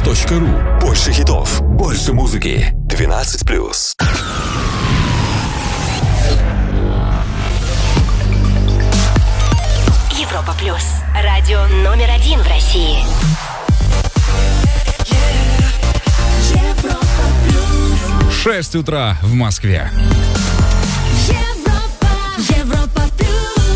europaplus.ru. Больше хитов, Больше музыки. 12+. Европа плюс. Радио номер 1 в России. Европа плюс. 6 утра в Москве. Европа плюс.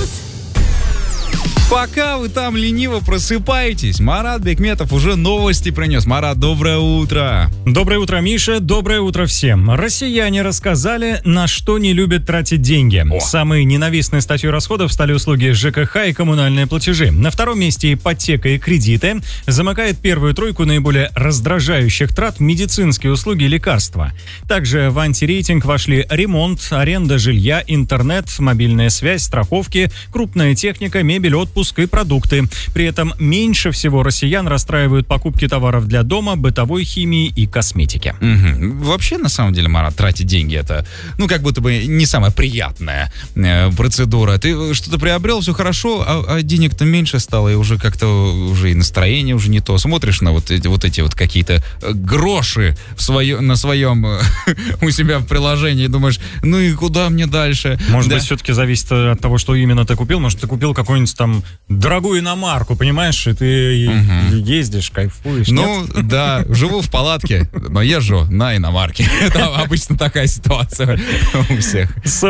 Пока вы там лениво просыпаетесь, Марат Бекметов уже новости принес. Марат, доброе утро. Доброе утро, Миша. Доброе утро всем. Россияне рассказали, на что не любят тратить деньги. Самой ненавистной статьей расходов стали услуги ЖКХ и коммунальные платежи. На втором месте ипотека и кредиты. Замыкает первую тройку наиболее раздражающих трат медицинские услуги и лекарства. Также в антирейтинг вошли ремонт, аренда жилья, интернет, мобильная связь, страховки, крупная техника, мебель, отпуск и продукты. При этом меньше всего россиян расстраивают покупки товаров для дома, бытовой химии и косметики. Вообще, на самом деле, Марат, тратить деньги — это, как будто бы не самая приятная процедура. Ты что-то приобрел, все хорошо, а денег-то меньше стало, и уже как-то уже и настроение уже не то. Смотришь на вот эти какие-то гроши на своем у себя в приложении и думаешь, ну и куда мне дальше? Может быть, все-таки зависит от того, что именно ты купил. Может, ты купил какую-нибудь там дорогую иномарку, понимаешь, и ты ездишь, кайфуешь. Ну, да, живу в палатке, но езжу на иномарке. Это обычно такая ситуация у всех.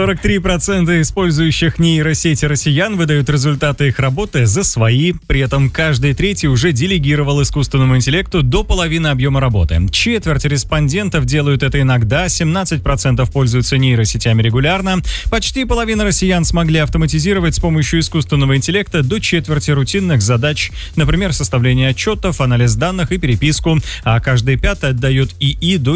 43% использующих нейросети россиян выдают результаты их работы за свои. При этом каждый третий уже делегировал искусственному интеллекту до половины объема работы. Четверть респондентов делают это иногда, 17% пользуются нейросетями регулярно. Почти половина россиян смогли автоматизировать с помощью искусственного интеллекта до четверти рутинных задач, например, составление отчетов, анализ данных и переписку, а каждый пятый отдает ИИ до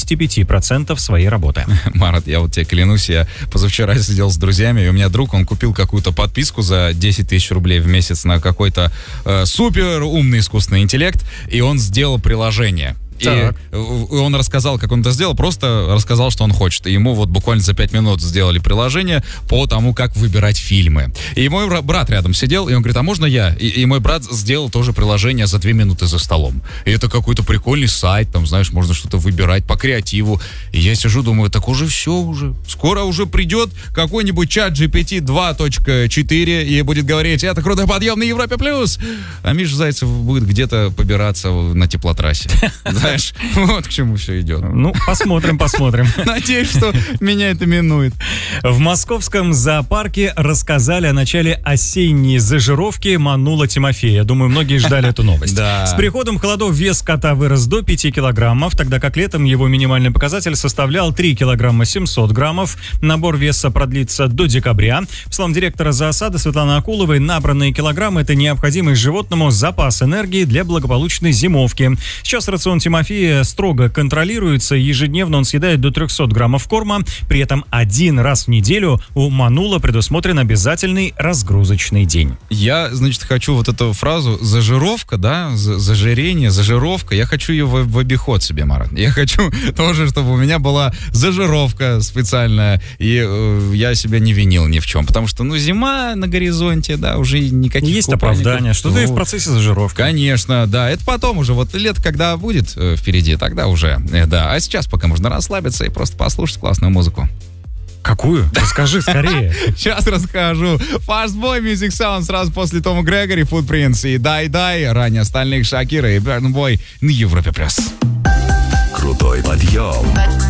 75% своей работы. Марат, я вот тебе клянусь, я позавчера сидел с друзьями, и у меня друг, он купил какую-то подписку за 10 тысяч рублей в месяц на какой-то супер умный искусственный интеллект, и он сделал приложение. И он рассказал, как он это сделал, просто рассказал, что он хочет. И ему вот буквально за 5 минут сделали приложение по тому, как выбирать фильмы. И мой брат рядом сидел, и он говорит, а можно я? И мой брат сделал тоже приложение за 2 минуты за столом. И это какой-то прикольный сайт, там, знаешь, можно что-то выбирать по креативу. И я сижу, думаю, так уже все уже. Скоро уже придет какой-нибудь чат GPT 2.4 и будет говорить, это круто, подъем на Европе плюс. А Миша Зайцев будет где-то побираться на теплотрассе. Знаешь, вот к чему все идет. Ну, посмотрим. Надеюсь, что меня это минует. В московском зоопарке рассказали о начале осенней зажировки Манула Тимофея. Думаю, многие ждали эту новость. Да. С приходом холодов вес кота вырос до 5 килограммов, тогда как летом его минимальный показатель составлял 3 килограмма 700 граммов. Набор веса продлится до декабря. По словам директора зоосада Светланы Акуловой, набранные килограммы – это необходимый животному запас энергии для благополучной зимовки. Сейчас рацион Тимофея строго контролируется, ежедневно он съедает до 300 граммов корма, при этом один раз в неделю у Манула предусмотрен обязательный разгрузочный день. Я, значит, хочу вот эту фразу «зажировка», да, зажирение, зажировка, я хочу ее в обиход себе, Марат. Я хочу тоже, чтобы у меня была зажировка специальная, и я себя не винил ни в чем, потому что, зима на горизонте, да, уже никаких есть купальников. оправдание, что ты в процессе зажировки. Конечно, да, это потом уже, вот лето когда будет впереди, тогда уже, да. А сейчас пока можно расслабиться и просто послушать классную музыку. Какую? Расскажи скорее. Сейчас расскажу. Fastboy Music Sound сразу после Тома Грегори, Footprints и Die, ранее остальных Шакира и Burna Boy на Европе+. Крутой подъем.